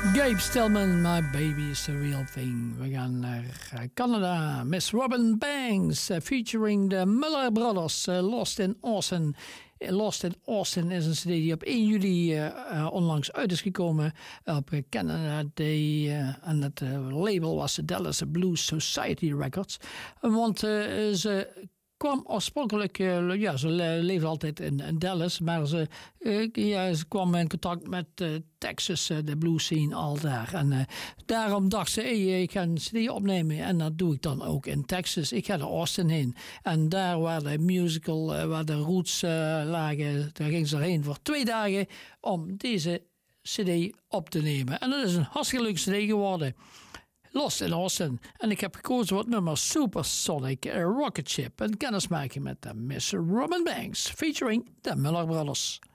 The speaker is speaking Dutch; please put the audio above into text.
Gabe Stillman, My Baby is the Real Thing. We gaan naar Canada. Miss Robin Banks, featuring de Miller Brothers, Lost in Austin. Lost in Austin is een cd die op 1 juli onlangs uit is gekomen op Canada Day. En het label was de Dallas Blues Society Records. Want ze kwam oorspronkelijk, ze leefde altijd in Dallas, maar ze kwam in contact met Texas, de blues scene al daar. En daarom dacht ze, ik ga een cd opnemen en dat doe ik dan ook in Texas. Ik ga naar Austin heen. En daar waar de musical, waar de roots lagen, daar ging ze erheen voor 2 dagen om deze cd op te nemen. En dat is een hartstikke leuke cd geworden. Lost in Austin. En ik heb gekozen voor het nummer Supersonic Rocket Ship. Een kennismaking met de Miss Robin Banks, featuring de Miller Brothers.